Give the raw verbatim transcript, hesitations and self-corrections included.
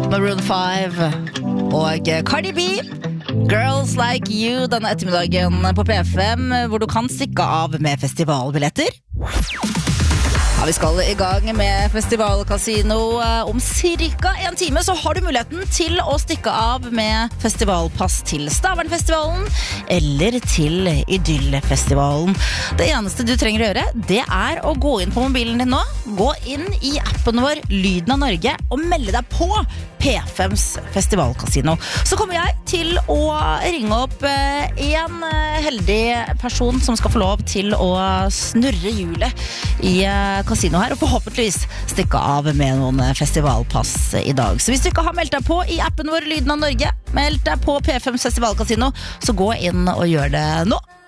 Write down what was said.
Maroon five og Cardi B. Girls Like You denne ettermiddagen på P fem, hvor du kan stikke av med festivalbilletter. Ja, vi skal i gang med Festivalkasino. Om cirka en time så har du muligheten til å stikke av med festivalpass til Stavernfestivalen eller til Idyllfestivalen. Det eneste du trenger å gjøre, det er å gå inn på mobilen din nå. Gå inn i appen vår Lyden av Norge og melde deg på P fems Festivalkasino. Så kommer jeg til å ringe opp en heldig person som skal få lov til å snurre hjulet i kasino her, og forhåpentligvis stikke av med noen festivalpass i dag. Så hvis du ikke har meldt deg på i appen vår Lyden av Norge, meld deg på P fems Festivalkasino, så gå inn og gjør det nå.